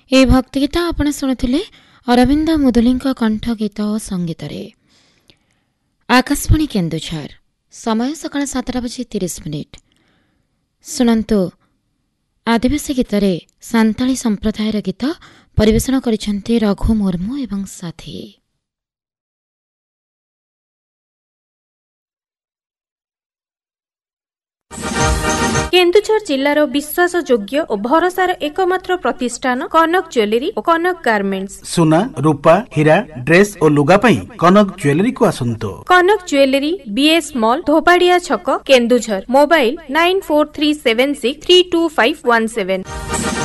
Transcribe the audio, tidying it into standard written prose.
ए भक्तिगीत आपण शुणुले अरविंद मुदुली कंठ गीत और संगीत रे। आकाशवाणी केन्दुझर समय सकाळ 7:30 शुणु आदिवासी गीत रे सांताली संप्रदायर गीत परिवेषण करिसेंती रघु मुर्मू एवं साथी। केन्दुझर जिल्लार विश्वासयोग्य और भरोसार एकमात्र प्रतिष्ठान कनक ज्वेलरी और कनक गार्मेंट्स। सुना रूपा हीरा ड्रेस और लुगा पई कनक ज्वेलरी को आसंतो। कनक ज्वेलरी बीएस मॉल धोबाड़िया छक केन्दुझर। मोबाइल 9437632517।